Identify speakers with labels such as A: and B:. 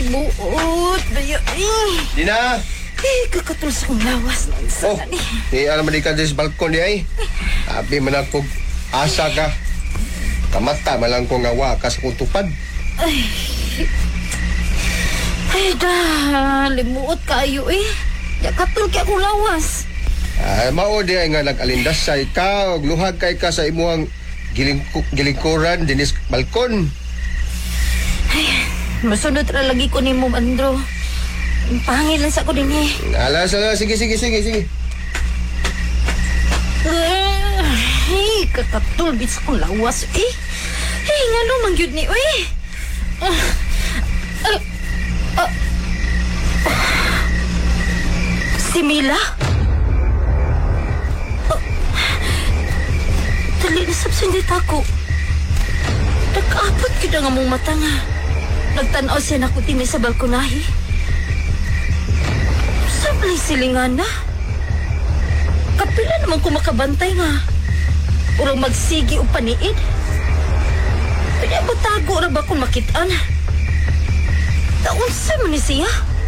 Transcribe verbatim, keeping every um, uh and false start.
A: limuot. Daya, eh.
B: Dina!
A: Eh, kakatul sa kong lawas.
B: Oh, di alam mo di ka sa balkon di ay. Abi man ako asa ka. Kamata malang ko nga wa kas utupad.
A: Ay. Ay, da. Limuot kayo eh. Ya katul kaya akong lawas.
B: Ay, mao di ay nga nag-alindas sa ikaw. Luhag kay ka sa imuhang giling gilingkuran dinis balkon.
A: Ay, masunod ra lagi ko ni mo, Andro. Pangilan sa ko din eh.
B: Ala, ala, sige, sige, sige, sige.
A: Ay, kakatul bit sa kong lawas eh. Ay, nga lumang yun ni, uy. Ah, ah, ah. Si Mila? Oh, dali na sabsundit ako. Nag-apat kita nga mong mata nga. Nagtanaw siya na ko tini sa balkonahi. Saan pala silingan na? Kapila naman ko makabantay nga. Urang magsigi o paniid. Kaya ba tago na ba kung makitaan? Taon sa man ni siya?